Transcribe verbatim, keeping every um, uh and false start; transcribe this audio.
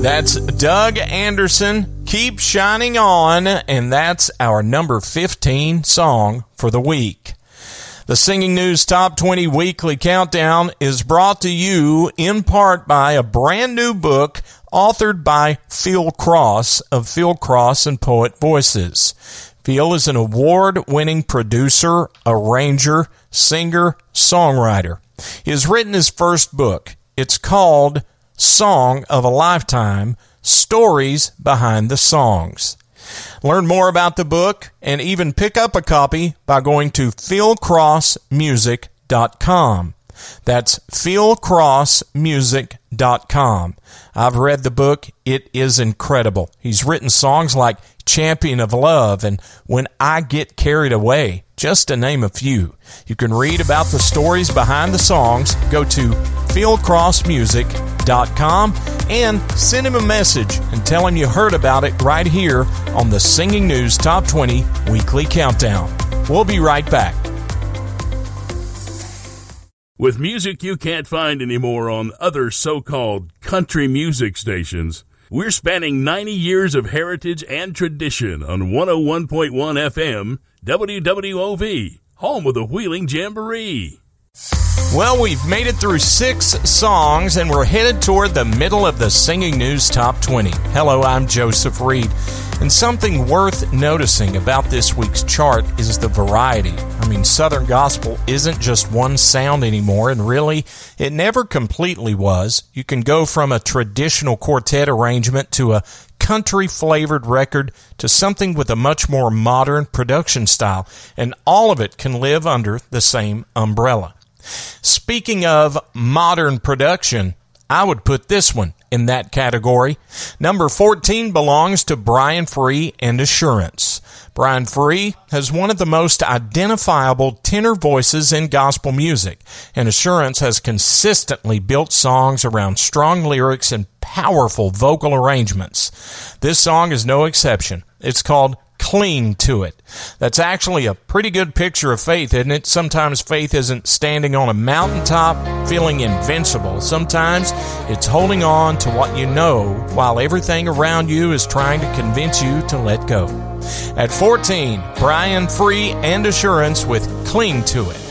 That's Doug Anderson, Keep Shining On, and that's our number fifteen song for the week. The Singing News Top twenty Weekly Countdown is brought to you in part by a brand new book authored by Phil Cross of Phil Cross and Poet Voices. Phil is an award-winning producer, arranger, singer, songwriter. He has written his first book. It's called Song of a Lifetime, Stories Behind the Songs. Learn more about the book and even pick up a copy by going to phil cross music dot com. That's phil cross music dot com. I've read the book. It is incredible. He's written songs like Champion of Love and When I Get Carried Away, just to name a few. You can read about the stories behind the songs. Go to phil cross music dot com and send him a message and tell him you heard about it right here on the Singing News Top twenty Weekly Countdown. We'll be right back. With music you can't find anymore on other so-called country music stations, we're spanning ninety years of heritage and tradition on one oh one point one F M, W W O V, home of the Wheeling Jamboree. Well, we've made it through six songs, and we're headed toward the middle of the Singing News Top twenty. Hello, I'm Joseph Reed. And something worth noticing about this week's chart is the variety. I mean, Southern Gospel isn't just one sound anymore, and really, it never completely was. You can go from a traditional quartet arrangement to a country-flavored record to something with a much more modern production style, and all of it can live under the same umbrella. Speaking of modern production, I would put this one in that category. Number fourteen belongs to Brian Free and Assurance. Brian Free has one of the most identifiable tenor voices in gospel music, and Assurance has consistently built songs around strong lyrics and powerful vocal arrangements. This song is no exception. It's called Cling to It. That's actually a pretty good picture of faith, isn't it? Sometimes faith isn't standing on a mountaintop feeling invincible. Sometimes it's holding on to what you know while everything around you is trying to convince you to let go. At fourteen, Brian Free and Assurance with Cling to It.